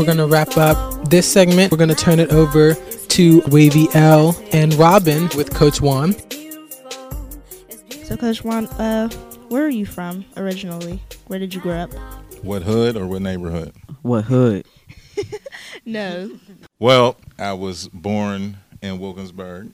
We're going to wrap up this segment. We're going to turn it over to Wavy L and Robin with Coach Juan. So, Coach Juan, where are you from originally? Where did you grow up? What hood or what neighborhood? What hood? No. Well, I was born in Wilkinsburg.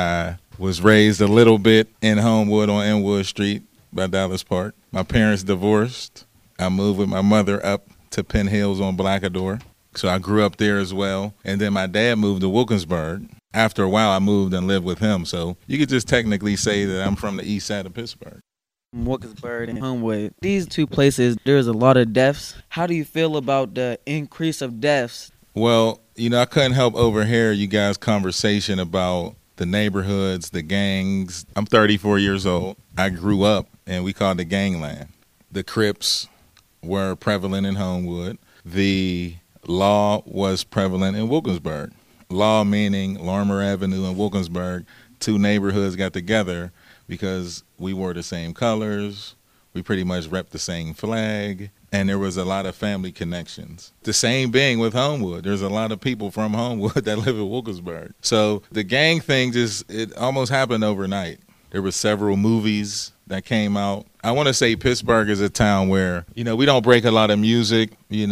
I was raised a little bit in Homewood on Inwood Street by Dallas Park. My parents divorced. I moved with my mother up to Penn Hills on Blackador. So I grew up there as well. And then my dad moved to Wilkinsburg. After a while, I moved and lived with him. So you could just technically say that I'm from the east side of Pittsburgh. Wilkinsburg and Homewood. These two places, there's a lot of deaths. How do you feel about the increase of deaths? Well, I couldn't help overhear you guys' conversation about the neighborhoods, the gangs. I'm 34 years old. I grew up, and we called it gangland. The Crips were prevalent in Homewood. The law was prevalent in Wilkinsburg. Law meaning Larmer Avenue and Wilkinsburg, two neighborhoods got together because we wore the same colors. We pretty much repped the same flag. And there was a lot of family connections. The same being with Homewood. There's a lot of people from Homewood that live in Wilkinsburg. So the gang thing it almost happened overnight. There were several movies that came out. I want to say Pittsburgh is a town where, we don't break a lot of music,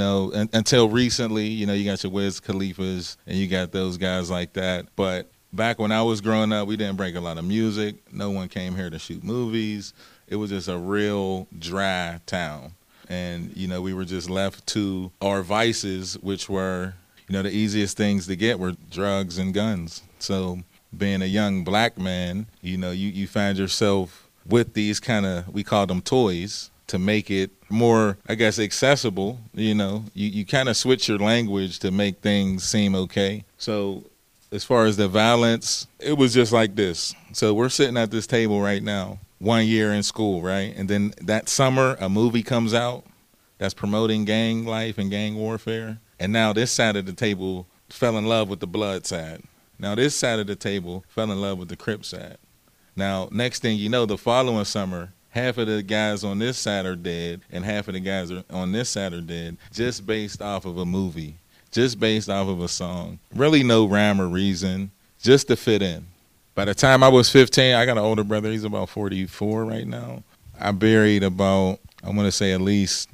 until recently. You got your Wiz Khalifas and you got those guys like that. But back when I was growing up, we didn't break a lot of music. No one came here to shoot movies. It was just a real dry town. And, we were just left to our vices, which were, the easiest things to get were drugs and guns. So being a young black man, you find yourself with these kind of, we call them toys, to make it more, I guess, accessible. You kind of switch your language to make things seem okay. So as far as the violence, it was just like this. So we're sitting at this table right now. 1 year in school, right? And then that summer, a movie comes out that's promoting gang life and gang warfare. And now this side of the table fell in love with the blood side. Now this side of the table fell in love with the Crip side. Now, next thing you know, the following summer, half of the guys on this side are dead and half of the guys on this side are dead just based off of a movie, just based off of a song. Really no rhyme or reason, just to fit in. By the time I was 15, I got an older brother. He's about 44 right now. I buried about, I want to say at least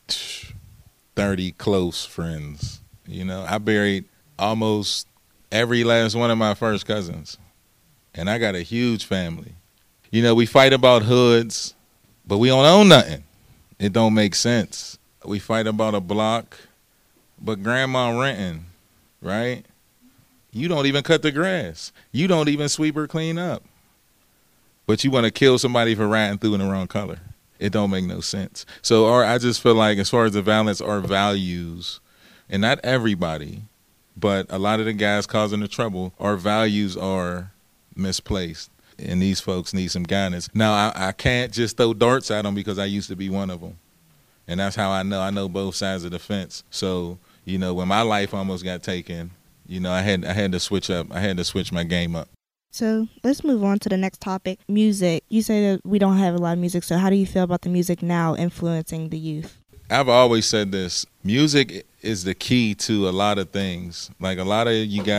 30 close friends. I buried almost every last one of my first cousins. And I got a huge family. We fight about hoods, but we don't own nothing. It don't make sense. We fight about a block, but grandma renting, right? You don't even cut the grass. You don't even sweep or clean up. But you want to kill somebody for riding through in the wrong color. It don't make no sense. So I just feel like as far as the violence, our values, and not everybody, but a lot of the guys causing the trouble, our values are misplaced. And these folks need some guidance. Now, I can't just throw darts at them because I used to be one of them. And that's how I know both sides of the fence. So, when my life almost got taken, I had to switch up. I had to switch my game up. So let's move on to the next topic, music. You say that we don't have a lot of music, so how do you feel about the music now influencing the youth? I've always said this. Music is the key to a lot of things. Like a lot of you guys